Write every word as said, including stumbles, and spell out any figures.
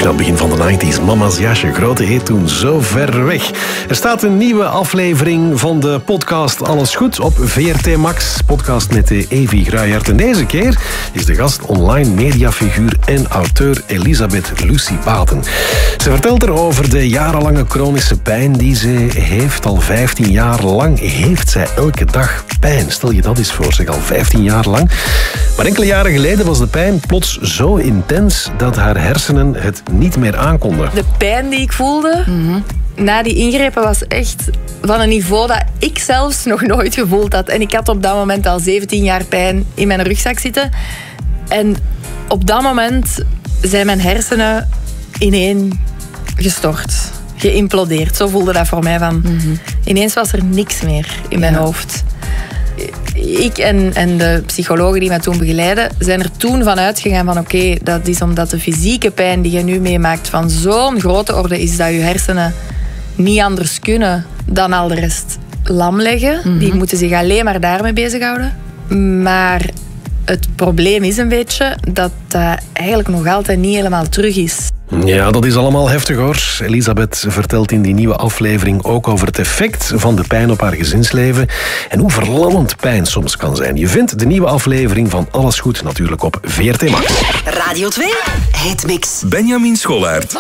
Terug naar het begin van de negentig. Mama's jasje, grote hit toen, Zo ver weg. Er staat een nieuwe aflevering van de podcast Alles Goed op V R T Max. Podcast met Evi Gruijert. En deze keer is de gast online mediafiguur en auteur Elisabeth Lucy Baten. Ze vertelt er over de jarenlange chronische pijn die ze heeft. Al vijftien jaar lang heeft zij elke dag pijn. Stel je dat eens voor, zeg, al vijftien jaar lang. Maar enkele jaren geleden was de pijn plots zo intens dat haar hersenen het niet meer aankonden. De pijn die ik voelde mm-hmm. na die ingrepen was echt van een niveau dat ik zelfs nog nooit gevoeld had. En ik had op dat moment al zeventien jaar pijn in mijn rugzak zitten. En op dat moment zijn mijn hersenen ineen gestort. Geïmplodeerd. Zo voelde dat voor mij van... Mm-hmm. Ineens was er niks meer in mijn ja. hoofd. Ik en, en de psychologen die mij toen begeleiden zijn er toen van uitgegaan van oké, okay, dat is omdat de fysieke pijn die je nu meemaakt van zo'n grote orde is dat je hersenen niet anders kunnen dan al de rest lam leggen. Mm-hmm. Die moeten zich alleen maar daarmee bezighouden. Maar het probleem is een beetje dat dat eigenlijk nog altijd niet helemaal terug is. Ja, dat is allemaal heftig hoor. Elisabeth vertelt in die nieuwe aflevering ook over het effect van de pijn op haar gezinsleven en hoe verlammend pijn soms kan zijn. Je vindt de nieuwe aflevering van Alles Goed natuurlijk op V R T Max. Radio twee, Hitmix. Benjamin Scholaert.